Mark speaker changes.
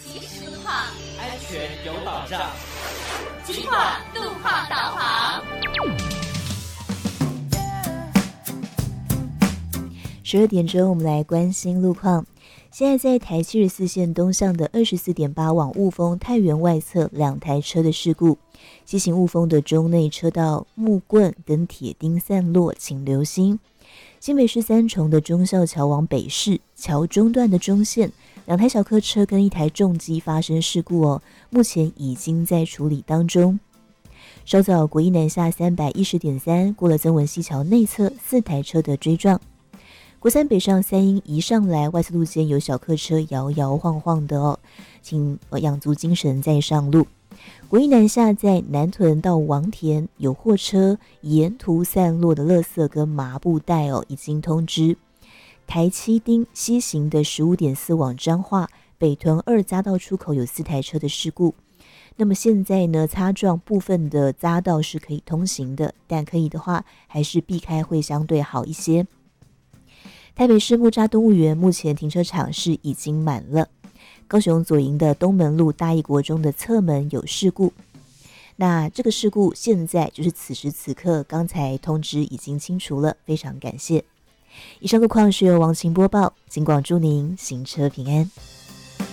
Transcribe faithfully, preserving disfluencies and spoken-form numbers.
Speaker 1: 及时路况，
Speaker 2: 安全有保障。
Speaker 1: 金广路况导航。
Speaker 3: 十二点钟，我们来关心路况。现在在台七十四线东向的二十四点八往雾峰太原外侧两台车的事故，西行雾峰的中内车道木棍跟铁钉散落，请留心。新北市三重的忠孝桥往北市桥中段的中线，两台小客车跟一台重机发生事故哦，目前已经在处理当中。稍早国一南下三百一十点三过了曾文溪桥内侧四台车的追撞。国三北上三英一上来，外侧路肩有小客车摇摇晃晃的哦，请养足精神再上路。国一南下在南屯到王田有货车沿途散落的垃圾跟麻布袋哦，已经通知。台七丁西行的十五点四往彰化北屯二匝道出口有四台车的事故。那么现在呢，擦撞部分的匝道是可以通行的，但可以的话还是避开会相对好一些。台北市木栅动物园目前停车场是已经满了。高雄左营的东门路大义国中的侧门有事故，那这个事故现在就是此时此刻，刚才通知已经清除了，非常感谢。以上路况是由王晴播报，警广祝您行车平安。